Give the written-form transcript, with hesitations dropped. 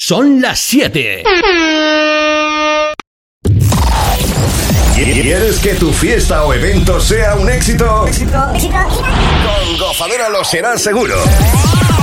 Son las 7. ¿Quieres que tu fiesta o evento sea un éxito? Con Gozadera lo será seguro.